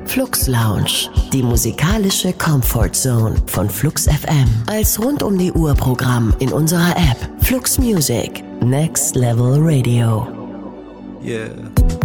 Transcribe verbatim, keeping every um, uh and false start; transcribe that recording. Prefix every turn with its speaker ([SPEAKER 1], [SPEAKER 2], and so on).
[SPEAKER 1] Flux Lounge, die musikalische Comfort Zone von Flux F M. Als rund um die Uhr Programm in unserer App Flux Music. Next Level Radio.
[SPEAKER 2] Yeah.